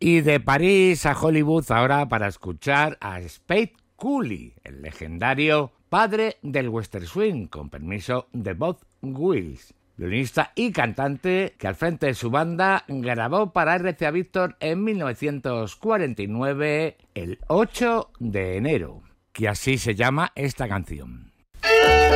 Y de París a Hollywood ahora para escuchar a Spade Cooley, el legendario padre del western swing, con permiso de Bob Wills, violinista y cantante que al frente de su banda grabó para RCA Victor en 1949 el 8 de enero, que así se llama esta canción.